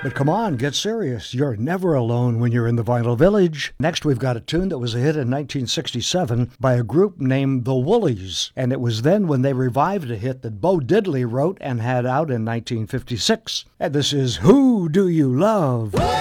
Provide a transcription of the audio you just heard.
But come on, get serious. You're never alone when you're in the Vinyl Village. Next, we've got a tune that was a hit in 1967 by a group named the Woolies. And it was then when they revived a hit that Bo Diddley wrote and had out in 1956. And this is Who Do You Love?